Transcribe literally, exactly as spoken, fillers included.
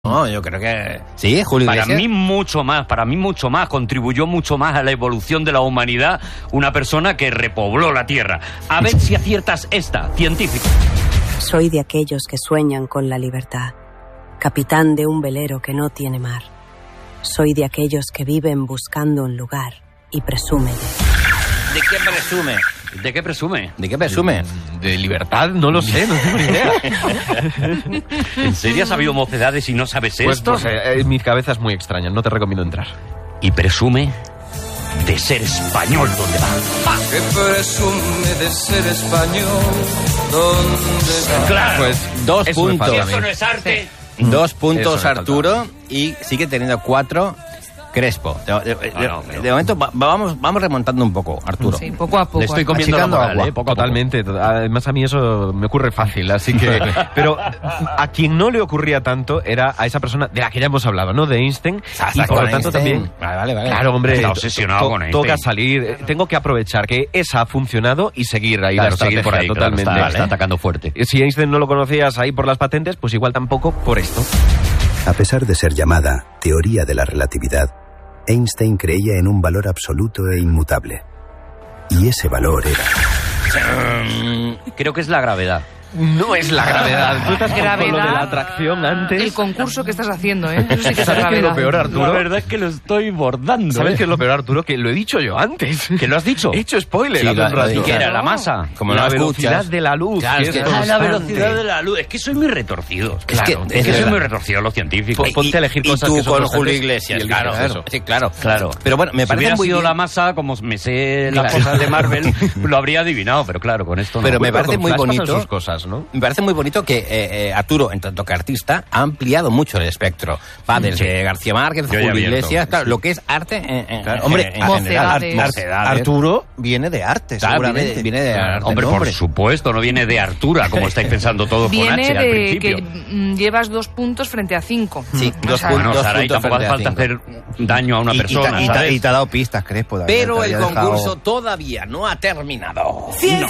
No, yo creo que... Sí, Julio Para Iglesias. mí mucho más, para mí mucho más, contribuyó mucho más a la evolución de la humanidad una persona que repobló la Tierra. A ver si aciertas esta, científico. Soy de aquellos que sueñan con la libertad, capitán de un velero que no tiene mar. Soy de aquellos que viven buscando un lugar y presume de... ¿De qué presume? ¿De qué presume? ¿De qué presume? De libertad, no lo sé, no tengo ni idea. ¿En serio has habido mocedades y no sabes Pues, esto? pues eh, mi cabeza es muy extraña, no te recomiendo entrar. Y presume de ser español donde va. Que presume de ser español, ¿dónde va? Claro. Pues Dos eso me puntos. falta a Eso mí. no es arte. Dos Eso puntos me Arturo y sigue teniendo cuatro Crespo. De, de- de- Bueno, pero- de momento va- vamos, vamos remontando un poco, Arturo. Sí, poco a poco. Le estoy comiendo la Achicando moral, agua. ¿eh? Poco a poco. Totalmente, to- además a mí eso me ocurre fácil, así que... Pero a quien no le ocurría tanto era a esa persona de la que ya hemos hablado, ¿no? De Einstein. Ah, Y está por con lo tanto Einstein. también... Vale, vale, vale. Claro, hombre, Está to- obsesionado to- con Einstein. toca salir. Eh, Tengo que aprovechar que esa ha funcionado y seguir ahí Claro, la seguir estrategia por ahí, claro, totalmente. está, está atacando fuerte. Eh, Si Einstein no lo conocías ahí por las patentes, pues igual tampoco por esto. A pesar de ser llamada teoría de la relatividad, Einstein creía en un valor absoluto e inmutable. Y ese valor era... Creo que es la gravedad. No es la gravedad. Tú estás con Gravedad. lo de la atracción antes. El concurso que estás haciendo, ¿eh? Eso sí que es ¿Sabes qué es lo gravedad. peor, Arturo? La verdad es que lo estoy bordando. ¿Sabes ¿eh? qué es lo peor, Arturo? Que lo he dicho yo antes. ¿Que lo has dicho? He hecho spoiler Sí, hace lo- un lo rato. he dicho. ¿Qué era? ¿La masa? Como la no velocidad escuchas. de la luz. Claro, que es que- es Ah, la constante. velocidad de la luz. Es que soy muy retorcido. Es Claro, que- es es que soy verdad. muy retorcido los científicos. Pues ponte a elegir y cosas tú que son con constantes Julio y Iglesias, eliges claro. eso. Sí, claro. Claro. Pero bueno, me Si parece hubiera muy sido bien. la masa, como me sé las Claro. cosas de Marvel, lo habría adivinado, pero claro, con esto no. Pero me Bueno, parece con muy Flash pasan bonito. sus cosas, ¿no? Me parece muy bonito que eh, eh, Arturo, en tanto que artista, ha ampliado mucho el espectro. Va desde García Márquez, Yo ya Julio abierto, Iglesias, claro, sí. lo que es arte en, en- Claro, en- hombre, en Mocedades. general. Ar- Mocedades. Arturo viene de arte, Claro, seguramente. viene, viene de arte. Hombre, por nombre. supuesto, no viene de Artura, como estáis pensando todos con Viene H al de principio. que mm, llevas dos puntos frente a cinco. Sí, O dos sea, puntos. Bueno, Saray, puntos tampoco hace frente falta a hacer daño a una Y- y te- persona, y, te, ¿sabes? y te ha dado pistas, Crespo. David, Pero te el había dejado- concurso todavía no ha terminado. Ciencia